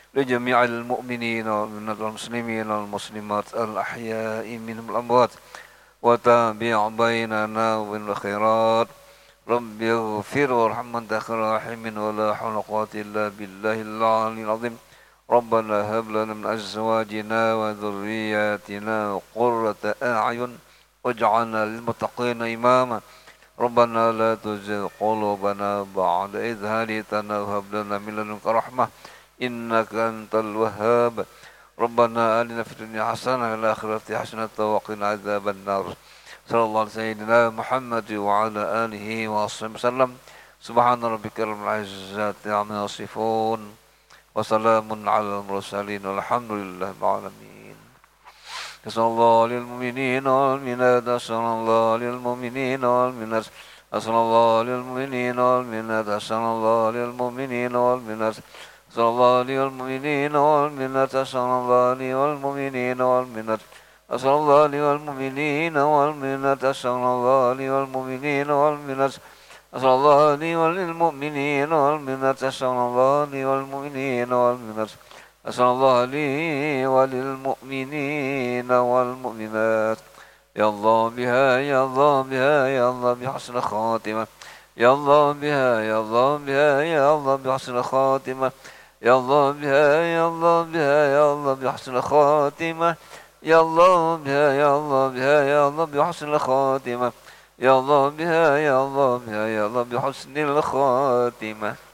لجميع المؤمنين والمسلمين والمسلمات الأحياء منهم الأموات وتابع بيننا وبين الخيرات رب اغفر وارحم أنت خير راحمين ولا حول ولا قوة إلا بالله العلي العظيم ربنا هب لنا من أزواجنا وذرياتنا قرة أعين واجعلنا للمتقين إماما ربنا لا تزغ قلوبنا بعد إذ هديتنا وهب لنا من لدنك رحمة إنك أنت الوهاب ربنا آتنا في الدنيا حسنة وفي الآخرة حسنة وقنا عذاب النار صلى الله على سيدنا محمد وعلى آله وصحبه وسلم سبحان ربك رب العزة عما يصفون وسلام على المرسلين والحمد لله رب العالمين صلى الله للمؤمنين والمؤمنات صلى الله للمؤمنين والمؤمنات صلى الله للمؤمنين والمؤمنات صلى الله للمؤمنين والمؤمنات صلى الله للمؤمنين والمؤمنات صلى الله للمؤمنين والمؤمنات صلى الله للمؤمنين والمؤمنات صلى الله للمؤمنين والمؤمنات صلى الله للمؤمنين والمؤمنات صلى الله للمؤمنين والمؤمنات أسأل الله لي وللمؤمنين والمؤمنات يا الله بها يا الله بها يا الله بحسن خاتمة يا الله بها يا الله بها يا الله بحسن خاتمة يا الله بها يا الله بها يا الله بحسن خاتمة يا الله بها يا الله بها يا الله بحسن الخاتمة يا الله بها يا الله بها يا الله بحسن الخاتمة